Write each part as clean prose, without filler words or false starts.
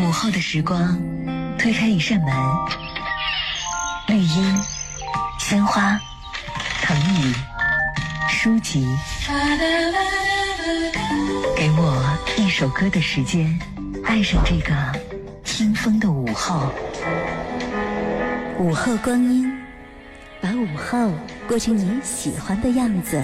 午后的时光，推开一扇门，绿荫、鲜花、藤椅、书籍，给我一首歌的时间，爱上这个清风的午后。 午后光阴，把午后过成你喜欢的样子。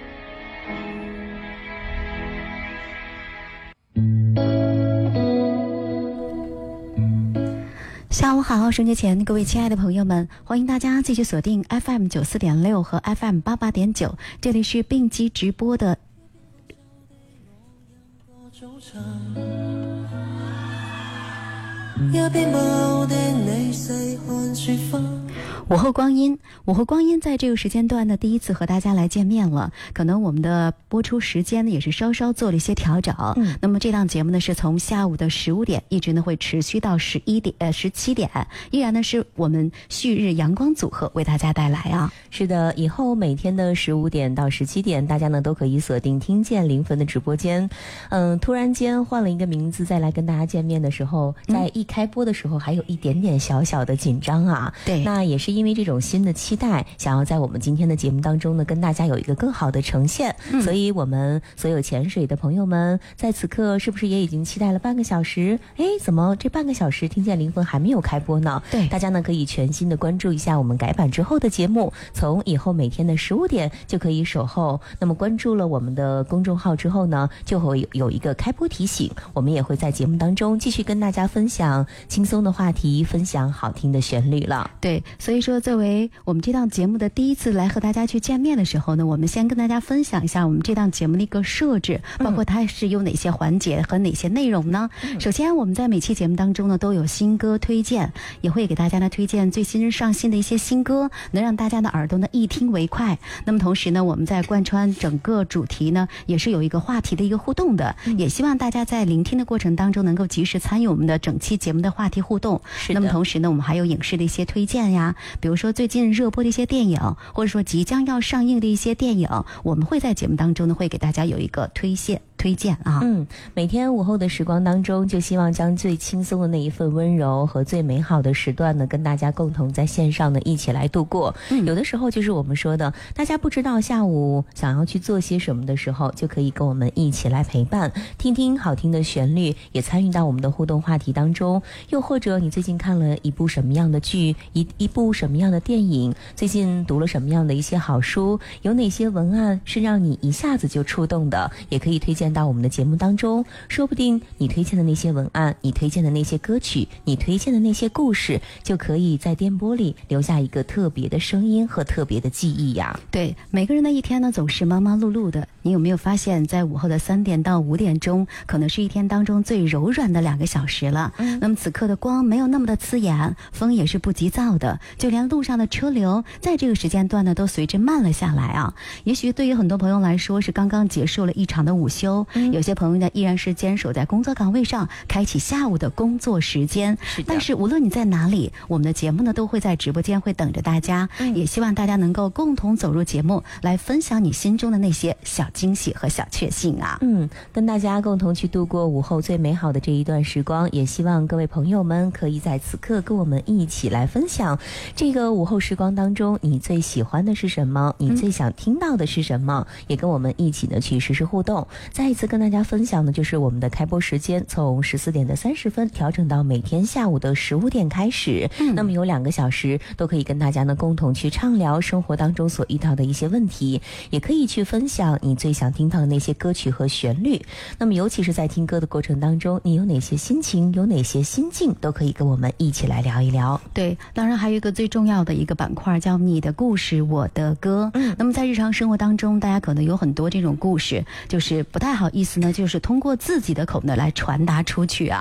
下午好，收音机前各位亲爱的朋友们，欢迎大家继续锁定 FM 94.6和 FM 88.9，这里是并机直播的。午后光阴，午后光阴在这个时间段呢，第一次和大家来见面了。可能我们的播出时间呢也是稍稍做了一些调整。那么这档节目呢是从下午的15点一直呢会持续到17点，依然呢是我们旭日阳光组合为大家带来啊。 是的，以后每天的15点到17点，大家呢都可以锁定听见灵魂的直播间。突然间换了一个名字再来跟大家见面的时候，在一开播的时候还有一点点小小的紧张啊。 对， 那也是因为这种新的期待，想要在我们今天的节目当中呢跟大家有一个更好的呈现。所以我们所有潜水的朋友们在此刻是不是也已经期待了半个小时？怎么这半个小时听见灵魂还没有开播呢？ 对， 大家呢可以全心的关注一下我们改版之后的节目，从以后每天的15点就可以守候。那么关注了我们的公众号之后呢，就会有一个开播提醒，我们也会在节目当中继续跟大家分享轻松的话题，分享好听的旋律了。 对，所以说作为我们这档节目的第一次来和大家去见面的时候呢，我们先跟大家分享一下我们这档节目的一个设置，包括它是有哪些环节和哪些内容呢？首先我们在每期节目当中呢都有新歌推荐，也会给大家呢推荐最新上新的一些新歌，能让大家的耳朵呢一听为快。那么同时呢，我们在贯穿整个主题呢也是有一个话题的一个互动的，也希望大家在聆听的过程当中能够及时参与我们的整期节目的话题互动。那么同时呢，我们还有影视的一些推荐呀，比如说最近热播的一些电影，或者说即将要上映的一些电影，我们会在节目当中呢会给大家有一个推荐啊。 每天午后的时光当中，就希望将最轻松的那一份温柔和最美好的时段呢，跟大家共同在线上呢一起来度过。有的时候就是我们说的，大家不知道下午想要去做些什么的时候，就可以跟我们一起来陪伴，听听好听的旋律，也参与到我们的互动话题当中。又或者你最近看了一部什么样的剧，一部什么样的电影，最近读了什么样的一些好书，有哪些文案是让你一下子就触动的，也可以推荐到我们的节目当中。说不定你推荐的那些文案，你推荐的那些歌曲，你推荐的那些故事，就可以在电波里留下一个特别的声音和特别的记忆呀。 对，每个人的一天呢总是忙忙碌碌的，你有没有发现在午后的3点到5点钟可能是一天当中最柔软的2个小时了。那么此刻的光没有那么的刺眼，风也是不急躁的，就连路上的车流在这个时间段呢都随之慢了下来啊。也许对于很多朋友来说是刚刚结束了一场的午休，有些朋友呢依然是坚守在工作岗位上，开启下午的工作时间。但是无论你在哪里，我们的节目呢都会在直播间会等着大家，也希望大家能够共同走入节目，来分享你心中的那些小惊喜和小确幸啊。 跟大家共同去度过午后最美好的这一段时光，也希望各位朋友们可以在此刻跟我们一起来分享这个午后时光当中你最喜欢的是什么，你最想听到的是什么，也跟我们一起呢去实时互动。再一次跟大家分享的就是我们的开播时间从14点的30分调整到每天下午的15点开始。那么有2个小时都可以跟大家呢共同去畅聊生活当中所遇到的一些问题，也可以去分享你最想听到的那些歌曲和旋律。那么尤其是在听歌的过程当中，你有哪些心情，有哪些心境，都可以跟我们一起来聊一聊。 对，当然还有一个最重要的一个板块叫你的故事我的歌。那么在日常生活当中，大家可能有很多这种故事，就是不太好意思呢，就是通过自己的口呢来传达出去啊。